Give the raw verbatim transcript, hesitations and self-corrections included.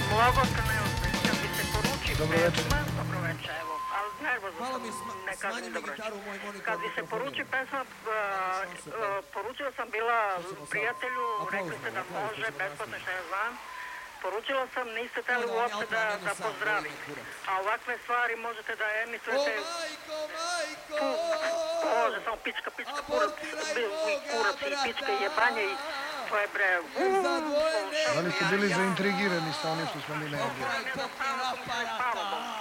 Mnogo ste neozbiljni, kad bi se poruči Dobro večer. pesma, dobro večer, evo, ali nervozno Malo sam, mi sma- ne kažem smanji mi dobro gitaru večer. u moj monitor Kad bi se mikrofonu. poruči pesma, uh, uh, poručila sam bila prijatelju, rekli ste da može, besplatno što ja znam. Poručila sam, niste teli uopšte da, da pozdravim. A ovakve stvari možete da O emitujete... majko, majko! Može, samo pička, pička, kurac, kurac i pička i jebanje i to je bre... Za dvoje Da li ste bili zaintrigirani sa onim što smo mi najavljali? Pokraj pokraj aparata!